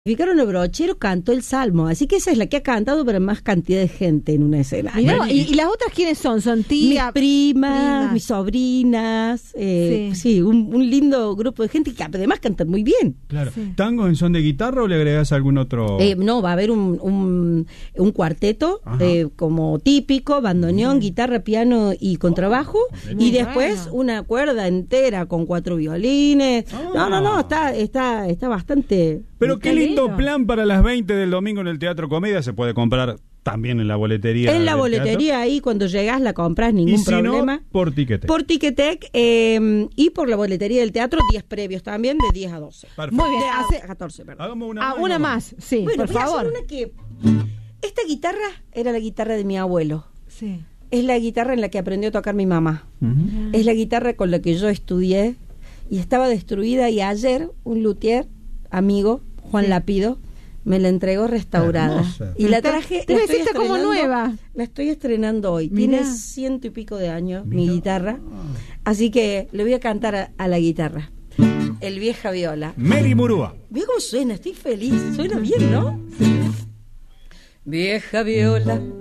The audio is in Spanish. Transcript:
El Brochero cantó el Salmo, así que esa es la que ha cantado para más cantidad de gente en una escena. ¿Y las otras quiénes son? ¿Son tías? Mis primas, mis sobrinas, sí, un lindo grupo de gente que además cantan muy bien. Claro. Sí. ¿Tango en son de guitarra o le agregás algún otro? No, va a haber un cuarteto como típico, bandoneón, guitarra, piano y contrabajo, y después una cuerda entera con 4 violines. No, está bastante... Pero qué lindo plan para las 20 del domingo en el Teatro Comedia. Se puede comprar también en la boletería. En la boletería ahí, cuando llegás la compras, ningún problema. No, por Ticketek. Por Ticketek y por la boletería del teatro, 10 previos también, de 10 a 12. Perfecto. Muy bien. A 14, perdón. Hagamos una una más, sí, bueno, por favor. Una que... Esta guitarra era la guitarra de mi abuelo. Sí. Es la guitarra en la que aprendió a tocar mi mamá. Es la guitarra con la que yo estudié y estaba destruida, y ayer un luthier, amigo, Juan Lapido, me la entregó restaurada. Hermosa. Y la traje... Te hiciste como nueva. La estoy estrenando hoy. Mirá. Tiene 100 y pico de años mi guitarra. Así que le voy a cantar a la guitarra. El Vieja Viola. Mary Murúa. Ve cómo suena, estoy feliz. Suena bien, ¿no? Vieja viola,